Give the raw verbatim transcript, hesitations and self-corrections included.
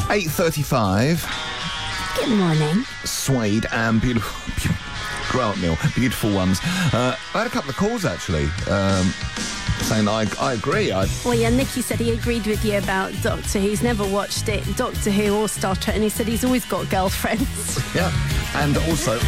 eight thirty-five. Good morning. Suede and beautiful... Grow up, Neil. Beautiful ones. Uh, I had a couple of calls, actually, um, saying I, I agree. I... Well, yeah, Nicky said he agreed with you about Doctor Who. He's never watched it, Doctor Who or Star Trek, and he said he's always got girlfriends. Yeah. And also...